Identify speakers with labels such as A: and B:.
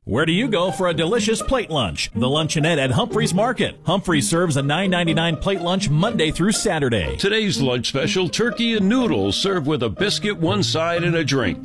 A: Where do you go for a delicious plate lunch? The Luncheonette at Humphreys Market. Humphreys serves a $9.99 plate lunch Monday through Saturday.
B: Today's lunch special, turkey and noodles served with a biscuit, one side, and a drink.